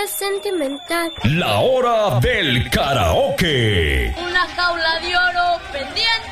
sentimental. La hora del karaoke. Una jaula de oro pendiente